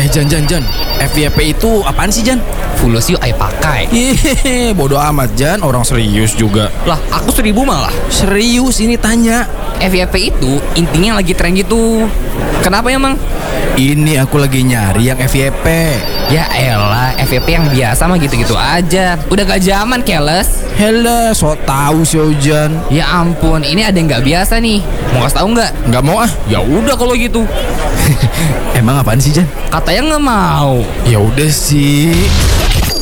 Jan, FYP itu apaan sih, Jan? Fulus yuk ayo pakai. Hehehe, bodoh amat, Jan. Orang serius juga. Lah aku 1000 malah. Serius ini tanya. FYP itu intinya lagi tren gitu. Kenapa emang? Ini aku lagi nyari yang FYP. Ya elah, FYP yang biasa mah gitu-gitu aja. Udah gak zaman keles. Hele, so tau sih Jan. Ya ampun, ini ada yang nggak biasa nih. Mau kasih tahu nggak? Nggak mau ah. Ya udah kalau gitu. Emang apaan sih, Jan? Katanya nggak mau. Ya udah sih.